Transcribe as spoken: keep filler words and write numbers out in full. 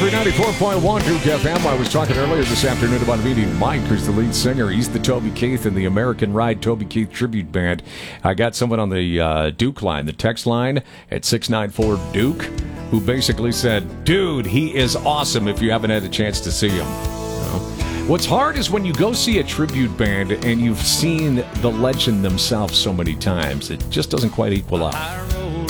Country ninety-four point one Duke F M. I was talking earlier this afternoon about meeting Mike, who's the lead singer. He's the Toby Keith in the American Ride Toby Keith Tribute Band. I got someone on the uh, Duke line, the text line at six nine four Duke, who basically said, dude, he is awesome if you haven't had a chance to see him. You know? What's hard is when you go see a tribute band and you've seen the legend themselves so many times, it just doesn't quite equal out.